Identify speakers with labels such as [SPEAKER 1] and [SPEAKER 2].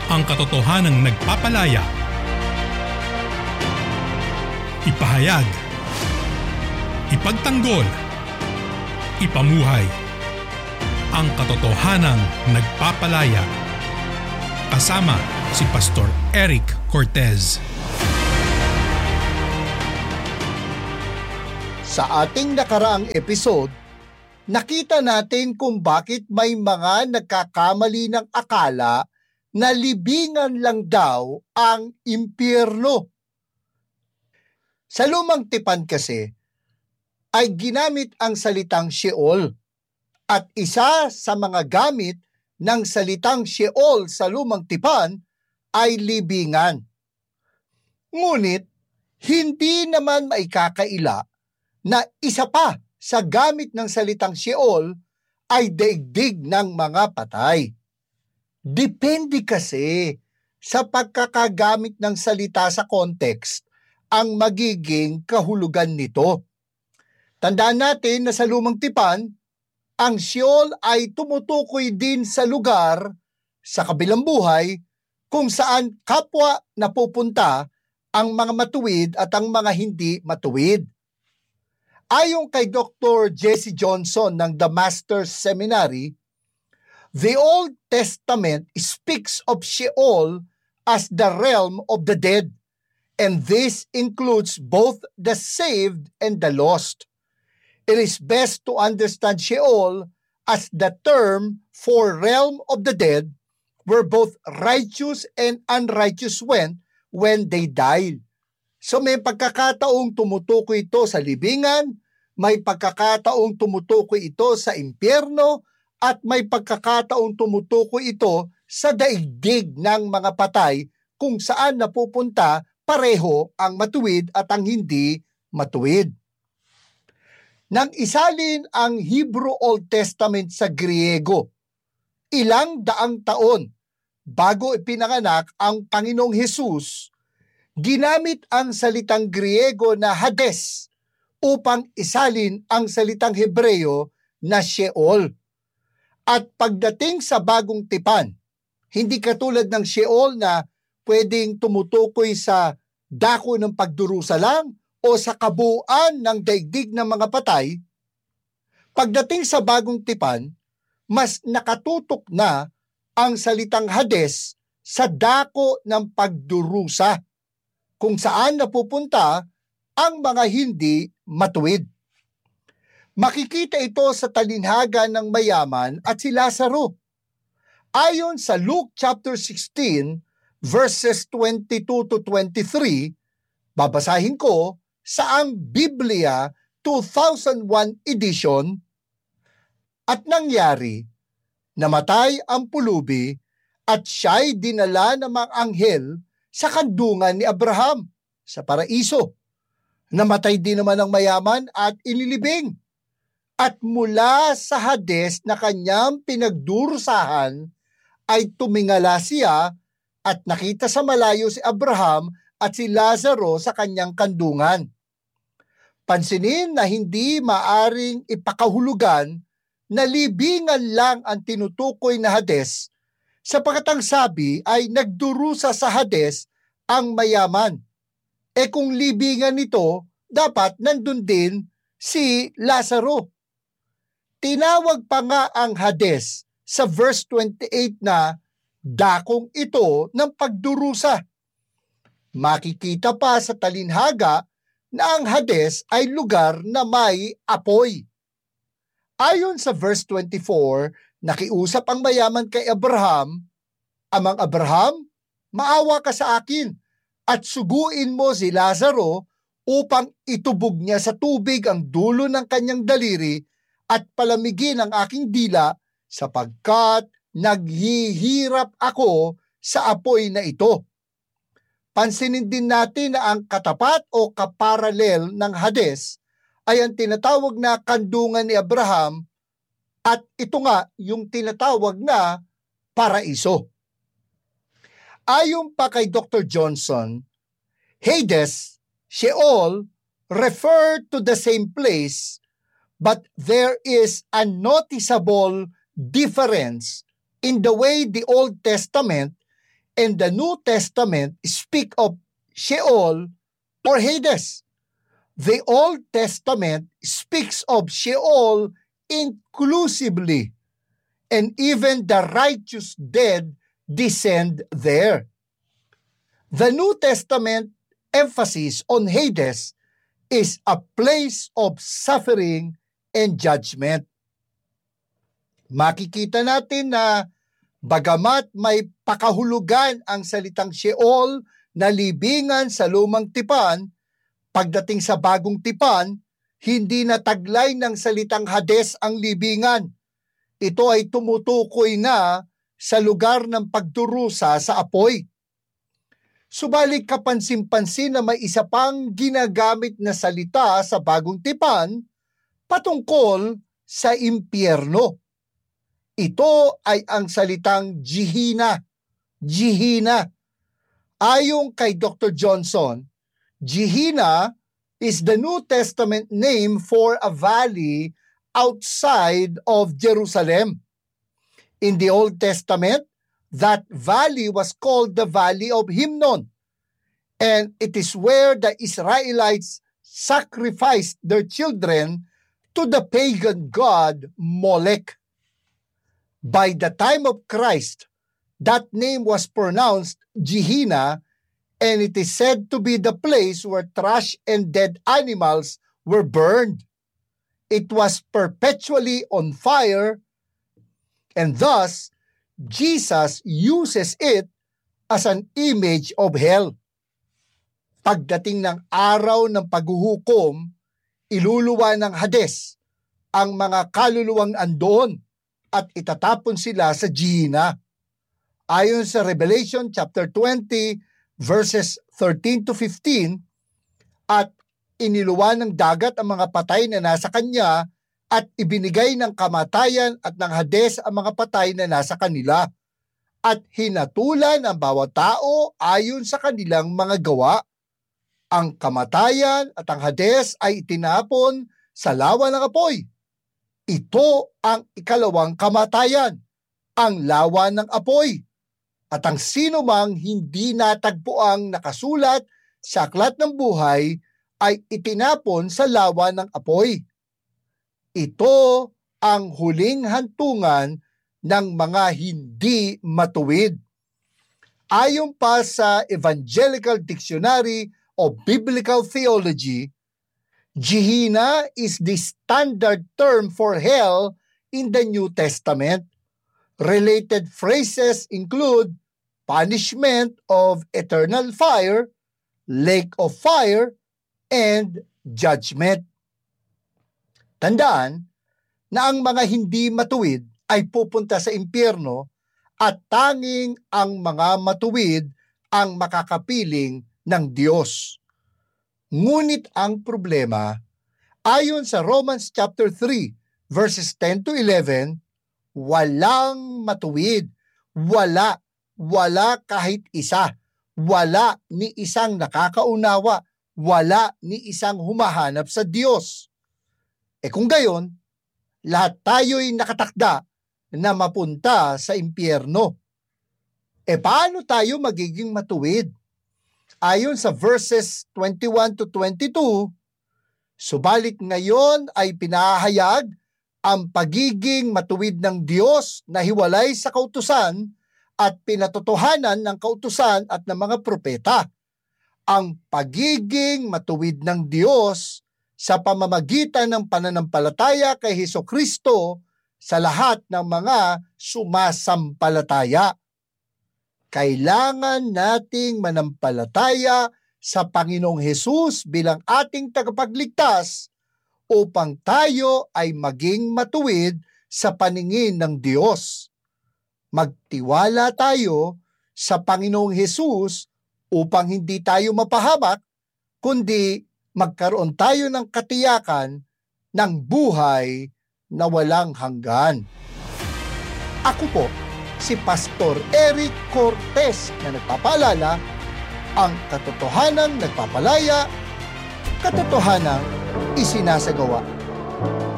[SPEAKER 1] ang katotohanang nagpapalaya. Ipahayag, ipagtanggol, ipamuhay ang katotohanang nagpapalaya. Kasama si Pastor Eric Cortez.
[SPEAKER 2] Sa ating nakaraang episode, nakita natin kung bakit may mga nagkakamali ng akala na libingan lang daw ang impyerno. Sa Lumang Tipan kasi ay ginamit ang salitang Sheol at isa sa mga gamit ng salitang Sheol sa Lumang Tipan ay libingan. Ngunit hindi naman maikakaila na isa pa sa gamit ng salitang Sheol ay daigdig ng mga patay. Depende kasi sa pagkakagamit ng salita sa context ang magiging kahulugan nito. Tandaan natin na sa Lumang Tipan, ang Sheol ay tumutukoy din sa lugar sa kabilang buhay kung saan kapwa napupunta ang mga matuwid at ang mga hindi matuwid. Ayon kay Dr. Jesse Johnson ng The Masters Seminary, the Old Testament speaks of Sheol as the realm of the dead, and this includes both the saved and the lost. It is best to understand Sheol as the term for realm of the dead, where both righteous and unrighteous went when they died. So may pagkakataong tumutukoy ito sa libingan, may pagkakataong tumutukoy ito sa impyerno, at may pagkakataong tumutukoy ito sa daigdig ng mga patay kung saan napupunta pareho ang matuwid at ang hindi matuwid. Nang isalin ang Hebrew Old Testament sa Griego, ilang daang taon bago ipinanganak ang Panginoong Hesus, ginamit ang salitang Griego na Hades upang isalin ang salitang Hebreo na Sheol. At pagdating sa Bagong Tipan, hindi katulad ng Sheol na pwedeng tumutukoy sa dako ng pagdurusa lang o sa kabuuan ng daigdig ng mga patay, pagdating sa Bagong Tipan, mas nakatutok na ang salitang Hades sa dako ng pagdurusa, kung saan napupunta ang mga hindi matuwid. Makikita ito sa talinhaga ng mayaman at si Lazaro. Ayon sa Luke chapter 16 verses 22 to 23, babasahin ko sa ang Biblia 2001 edition. At nangyari, namatay ang pulubi at siya'y dinala ng mga anghel sa kandungan ni Abraham sa paraiso. Namatay din naman ang mayaman at inilibing. At mula sa Hades na kanyang pinagdurusahan ay tumingala siya at nakita sa malayo si Abraham at si Lazaro sa kanyang kandungan. Pansinin na hindi maaring ipakahulugan na libingan lang ang tinutukoy na Hades, sapagkat ang sabi ay nagdurusa sa Hades ang mayaman. Kung libingan nito, dapat nandun din si Lazaro. Tinawag pa nga ang Hades sa verse 28 na dakong ito ng pagdurusa. Makikita pa sa talinhaga na ang Hades ay lugar na may apoy. Ayon sa verse 24, nakiusap ang mayaman kay Abraham, "Amang Abraham, maawa ka sa akin at suguin mo si Lazaro upang itubog niya sa tubig ang dulo ng kanyang daliri at palamigin ang aking dila sapagkat naghihirap ako sa apoy na ito." Pansinin din natin na ang katapat o kaparalel ng Hades ay ang tinatawag na kandungan ni Abraham at ito nga yung tinatawag na paraiso. Ayon pa kay Dr. Johnson, Hades, Sheol, refer to the same place, but there is a noticeable difference in the way the Old Testament and the New Testament speak of Sheol or Hades. The Old Testament speaks of Sheol inclusively, and even the righteous dead descend there. The New Testament emphasis on Hades is a place of suffering and judgment. Makikita natin na bagamat may pakahulugan ang salitang Sheol na libingan sa lumang tipan, pagdating sa bagong tipan, hindi na taglay ng salitang Hades ang libingan. Ito ay tumutukoy na sa lugar ng pagdurusa sa apoy. Subalit kapansin-pansin na may isa pang ginagamit na salita sa bagong tipan patungkol sa impyerno. Ito ay ang salitang Gehenna. Gehenna. Ayon kay Dr. Johnson, Gehenna is the New Testament name for a valley outside of Jerusalem. In the Old Testament, that valley was called the Valley of Hinnom, and it is where the Israelites sacrificed their children to the pagan god Molech. By the time of Christ, that name was pronounced Gehenna, and it is said to be the place where trash and dead animals were burned. It was perpetually on fire, and thus Jesus uses it as an image of hell. Pagdating ng araw ng paghuhukom, iluluwa ng Hades ang mga kaluluwang andoon at itatapon sila sa Gehenna. Ayon sa Revelation chapter 20 verses 13 to 15, at iniluwa ng dagat ang mga patay na nasa kanya at ibinigay ng kamatayan at ng Hades ang mga patay na nasa kanila, at hinatulan ang bawat tao ayon sa kanilang mga gawa. Ang kamatayan at ang Hades ay itinapon sa lawa ng apoy. Ito ang ikalawang kamatayan, ang lawa ng apoy. At ang sino mang hindi natagpuang nakasulat sa aklat ng buhay ay itinapon sa lawa ng apoy. Ito ang huling hantungan ng mga hindi matuwid. Ayon pa sa Evangelical Dictionary of Biblical Theology, Gehenna is the standard term for hell in the New Testament. Related phrases include punishment of eternal fire, lake of fire, and judgment. Tandaan na ang mga hindi matuwid ay pupunta sa impyerno at tanging ang mga matuwid ang makakapiling ng Diyos. Ngunit ang problema, ayon sa Romans chapter 3 verses 10 to 11, walang matuwid, wala kahit isa, wala ni isang nakakaunawa, wala ni isang humahanap sa Diyos. Kung gayon, lahat tayo'y nakatakda na mapunta sa impyerno. Paano tayo magiging matuwid? Ayon sa verses 21 to 22, subalit ngayon ay pinahayag ang pagiging matuwid ng Diyos na hiwalay sa kautusan at pinatotohanan ng kautusan at ng mga propeta. Ang pagiging matuwid ng Diyos sa pamamagitan ng pananampalataya kay Hesukristo sa lahat ng mga sumasampalataya. Kailangan nating manampalataya sa Panginoong Hesus bilang ating tagapagligtas upang tayo ay maging matuwid sa paningin ng Diyos. Magtiwala tayo sa Panginoong Hesus upang hindi tayo mapahamak, kundi magkaroon tayo ng katiyakan ng buhay na walang hanggan. Ako po, si Pastor Eric Cortez na nagpapaalala, ang katotohanang nagpapalaya, katotohanang isinasagawa.